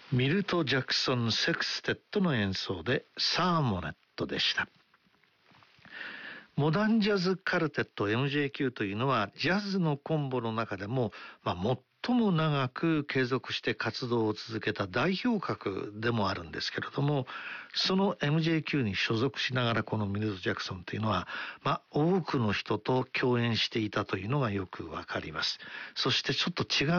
ミルト・ジャクソン・セクステッドの演奏でサーモネットでした。モダンジャズカルテット MJQ というのはジャズのコンボの中でも、最も長く継続して活動を続けた代表格でもあるんですけれども、その MJQ に所属しながらこのミルト・ジャクソンというのは、多くの人と共演していたというのがよくわかります。そしてちょっと違